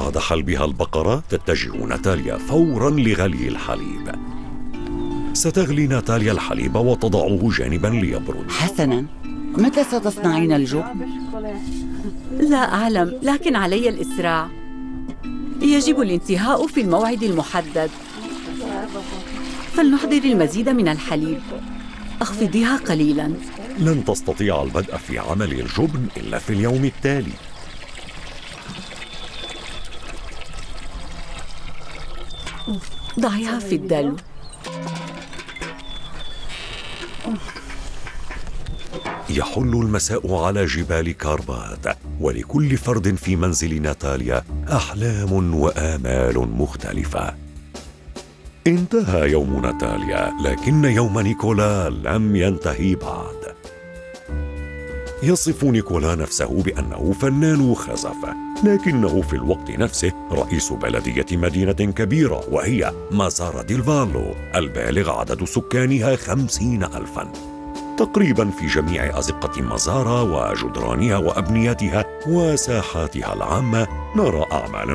بعد حلبها البقرة تتجه ناتاليا فوراً لغلي الحليب. ستغلي ناتاليا الحليب وتضعه جانباً ليبرد. حسناً، متى ستصنعين الجبن؟ لا أعلم، لكن علي الإسراع. يجب الانتهاء في الموعد المحدد. فلنحضر المزيد من الحليب. أخفضيها قليلاً. لن تستطيع البدء في عمل الجبن إلا في اليوم التالي. ضعيها في الدلو. يحل المساء على جبال كاربات، ولكل فرد في منزل ناتاليا أحلام وآمال مختلفة. انتهى يوم ناتاليا، لكن يوم نيكولا لم ينتهي بعد. يصف نيكولا نفسه بأنه فنان خزف، لكنه في الوقت نفسه رئيس بلدية مدينة كبيرة وهي مازارا ديل فالو، البالغ عدد سكانها 50,000 تقريبا. في جميع أزقة مازارا وجدرانها وأبنيتها وساحاتها العامة نرى أعمالا